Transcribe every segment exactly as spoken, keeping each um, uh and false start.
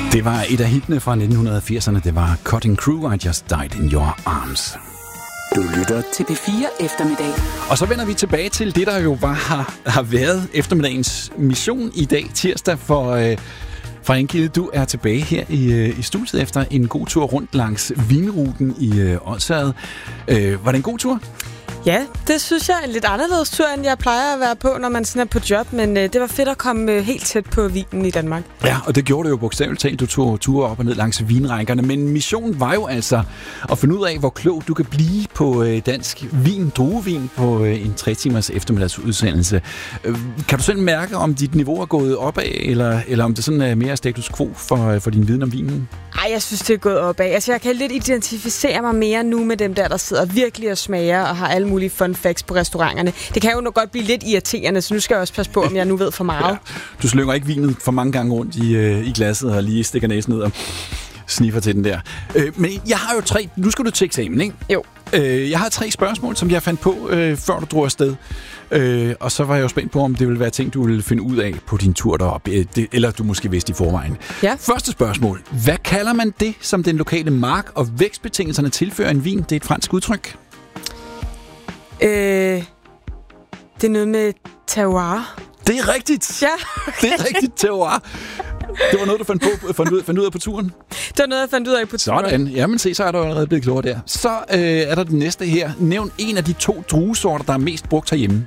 Det var et af hitene fra nitten firserne. Det var Cutting Crew, I Just Died in Your Arms. Du lytter til P fire Eftermiddag. Og så vender vi tilbage til det, der jo var, har, har været eftermiddagens mission i dag, tirsdag, for... Øh, Fra Enkilde, du er tilbage her i, øh, i studiet efter en god tur rundt langs vinruten i øh, Odsherred. Øh, var det en god tur? Ja, det synes jeg er en lidt anderledes tur, end jeg plejer at være på, når man sådan er på job. Men øh, det var fedt at komme øh, helt tæt på vinen i Danmark. Ja, og det gjorde det jo bogstaveligt talt. Du tog ture op og ned langs vinrækkerne. Men missionen var jo altså at finde ud af, hvor klog du kan blive på øh, dansk vin, druevin, på øh, en tre timers eftermiddagsudsendelse. Øh, kan du selv mærke, om dit niveau er gået opad, eller, eller om det sådan er mere status quo for, øh, for din viden om vinen? Ej, jeg synes, det er gået opad. Altså, jeg kan lidt identificere mig mere nu med dem der, der sidder virkelig og smager og har alle mulige fun facts på restauranterne. Det kan jo nok godt blive lidt irriterende, så nu skal jeg også passe på, om jeg nu ved for meget. Ja, du slynger ikke vinen for mange gange rundt i, øh, i glasset og lige stikker næsen ned og sniffer til den der. Øh, men jeg har jo tre... Nu skal du til eksamen, ikke? Jo. Øh, jeg har tre spørgsmål, som jeg fandt på, øh, før du drog afsted. Øh, og så var jeg jo spændt på, om det ville være ting, du ville finde ud af på din tur derop. Øh, det, eller du måske vidste i forvejen. Ja. Første spørgsmål. Hvad kalder man det, som den lokale mark- og vækstbetingelserne tilfører en vin? Det er et fransk udtryk. Øh, det er noget med terroir. Det er rigtigt. Ja. Det er rigtigt, terroir. Det var noget, du fandt, på, fandt, ud, fandt ud af på turen? Det var noget, jeg fandt ud af på turen. Sådan. Jamen se, så er du allerede blevet klogere der. Så øh, er der den næste her. Nævn en af de to druesorter, der er mest brugt herhjemme.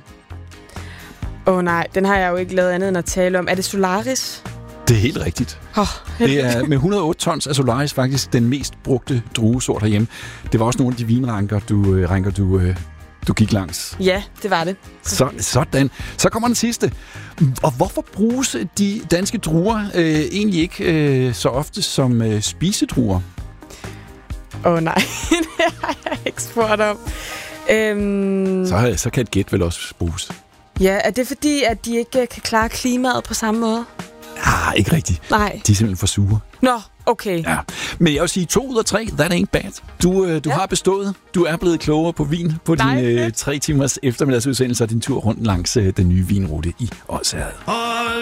Åh oh, nej, den har jeg jo ikke lavet andet end at tale om. Er det Solaris? Det er helt rigtigt. Oh, det er med et hundrede og otte tons af Solaris faktisk den mest brugte druesort herhjemme. Det var også nogle af de vinranker, du, øh, ranker, du, øh, du gik langs. Ja, det var det. Så, sådan. Så kommer den sidste. Og hvorfor bruges de danske druer øh, egentlig ikke øh, så ofte som øh, spisedruer? Åh oh, nej, det har jeg ikke spurgt om. Øhm... Så, så kan et gæt vel også bruges. Ja, er det fordi, at de ikke kan klare klimaet på samme måde? Ah, ikke rigtigt. Nej. De er simpelthen for sure. Nå, okay. Ja. Men jeg vil sige, to ud af tre, that ain't bad. Du, øh, du ja. har bestået. Du er blevet klogere på vin på din øh, tre timers eftermiddagsudsendelse og din tur rundt langs øh, den nye vinrute i Odsherred.